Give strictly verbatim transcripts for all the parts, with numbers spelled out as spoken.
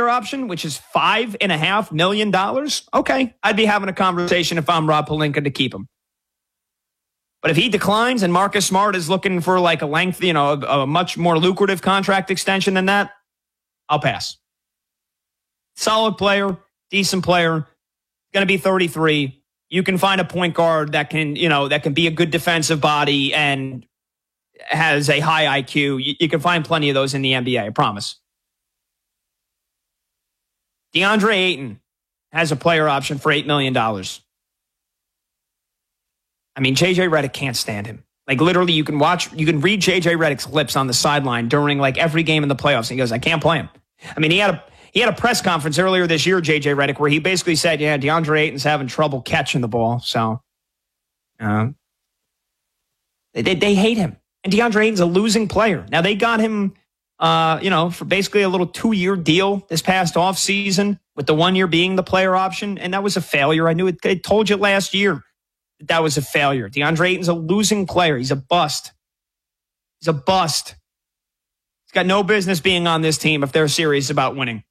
option, which is five and a half million dollars, okay, I'd be having a conversation if I'm Rob Pelinka to keep him. But if he declines and Marcus Smart is looking for like a length, you know, a, a much more lucrative contract extension than that, I'll pass. Solid player, decent player, going to be thirty-three. You can find a point guard that can, you know, that can be a good defensive body and has a high I Q. You, you can find plenty of those in the N B A, I promise. DeAndre Ayton has a player option for eight million dollars. I mean, J J Redick can't stand him. Like, literally, you can watch, you can read J J Redick's lips on the sideline during, like, every game in the playoffs. And he goes, I can't play him. I mean, he had a he had a press conference earlier this year, J J Redick, where he basically said, yeah, DeAndre Ayton's having trouble catching the ball. So, uh, they, they, they hate him. And DeAndre Ayton's a losing player. Now, they got him, uh, you know, for basically a little two-year deal this past offseason, with the one year being the player option. And that was a failure. I knew it. I told you last year that that was a failure. DeAndre Ayton's a losing player. He's a bust. He's a bust. He's got no business being on this team if they're serious about winning.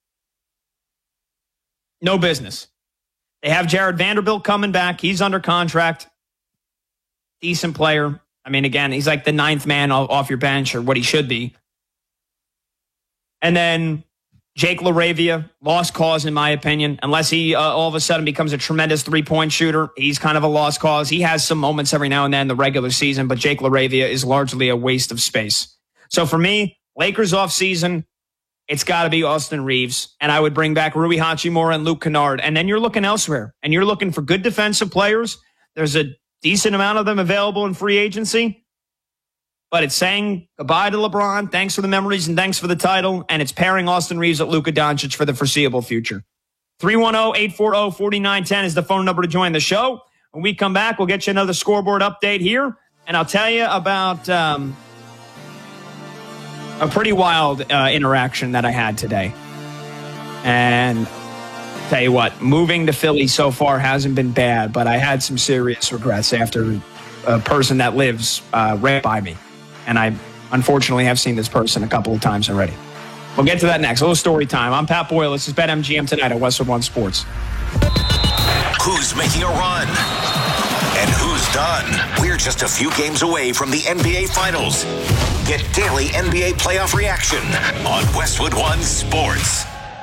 No business. They have Jared Vanderbilt coming back. He's under contract. Decent player. I mean, again, he's like the ninth man off your bench, or what he should be. And then Jake LaRavia, lost cause in my opinion. Unless he uh, all of a sudden becomes a tremendous three-point shooter, he's kind of a lost cause. He has some moments every now and then in the regular season, but Jake LaRavia is largely a waste of space. So for me, Lakers offseason, it's got to be Austin Reeves. And I would bring back Rui Hachimura and Luke Kennard. And then you're looking elsewhere. And you're looking for good defensive players. There's a decent amount of them available in free agency. But it's saying goodbye to LeBron. Thanks for the memories and thanks for the title. And it's pairing Austin Reeves at Luka Doncic for the foreseeable future. three one zero, eight four zero, four nine one zero is the phone number to join the show. When we come back, we'll get you another scoreboard update here. And I'll tell you about um, a pretty wild uh, interaction that I had today. And tell you what, moving to Philly so far hasn't been bad, but I had some serious regrets after a person that lives uh, right by me. And I, unfortunately, have seen this person a couple of times already. We'll get to that next. A little story time. I'm Pat Boyle. This is BetMGM tonight at Westwood One Sports. Who's making a run? And who's done? We're just a few games away from the N B A Finals. Get daily N B A playoff reaction on Westwood One Sports.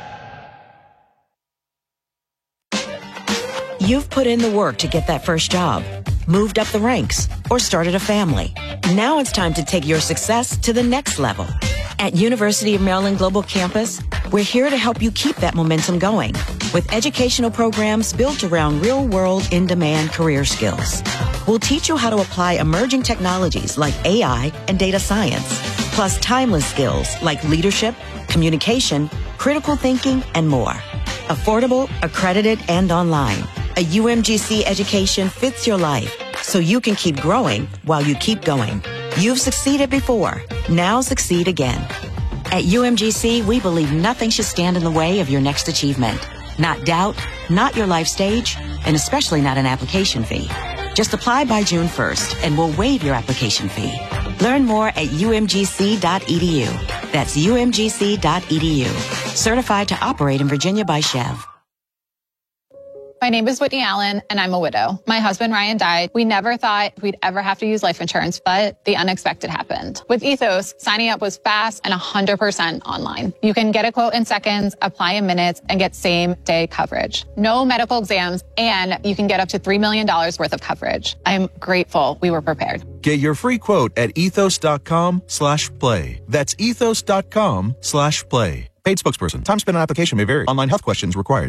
You've put in the work to get that first job, moved up the ranks, or started a family. Now it's time to take your success to the next level. At University of Maryland Global Campus, we're here to help you keep that momentum going with educational programs built around real-world, in-demand career skills. We'll teach you how to apply emerging technologies like A I and data science, plus timeless skills like leadership, communication, critical thinking, and more. Affordable, accredited, and online. A U M G C education fits your life, so you can keep growing while you keep going. You've succeeded before. Now succeed again. At U M G C, we believe nothing should stand in the way of your next achievement. Not doubt, not your life stage, and especially not an application fee. Just apply by June first, and we'll waive your application fee. Learn more at U M G C dot E D U. That's U M G C dot E D U. Certified to operate in Virginia by Chev. My name is Whitney Allen, and I'm a widow. My husband, Ryan, died. We never thought we'd ever have to use life insurance, but the unexpected happened. With Ethos, signing up was fast and one hundred percent online. You can get a quote in seconds, apply in minutes, and get same-day coverage. No medical exams, and you can get up to three million dollars worth of coverage. I'm grateful we were prepared. Get your free quote at ethos.com slash play. That's ethos.com slash play. Paid spokesperson. Time spent on application may vary. Online health questions required.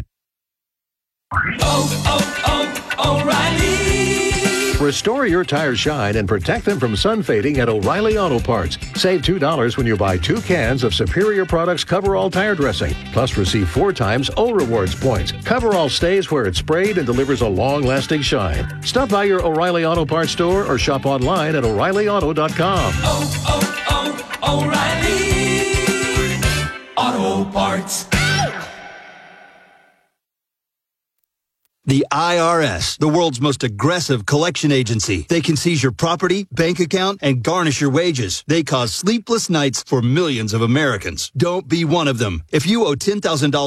Oh, oh, oh, O'Reilly. Restore your tires shine and protect them from sun fading at O'Reilly Auto Parts. Save two dollars when you buy two cans of Superior Products Coverall Tire Dressing. Plus receive four times O Rewards points. Coverall stays where it's sprayed and delivers a long-lasting shine. Stop by your O'Reilly Auto Parts store or shop online at O'Reilly Auto dot com. Oh, oh, oh, O'Reilly Auto Parts. The I R S, the world's most aggressive collection agency. They can seize your property, bank account, and garnish your wages. They cause sleepless nights for millions of Americans. Don't be one of them. If you owe ten thousand dollars